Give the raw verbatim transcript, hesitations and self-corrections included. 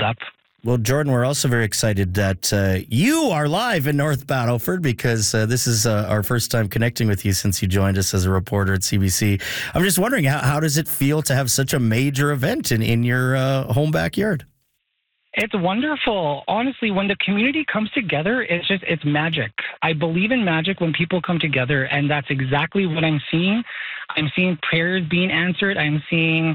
up. Well, Jordan, we're also very excited that uh, you are live in North Battleford because uh, this is uh, our first time connecting with you since you joined us as a reporter at C B C. I'm just wondering, how, how does it feel to have such a major event in, in your uh, home backyard? It's wonderful. Honestly, when the community comes together, it's just, it's magic. I believe in magic when people come together, and that's exactly what I'm seeing. I'm seeing prayers being answered. I'm seeing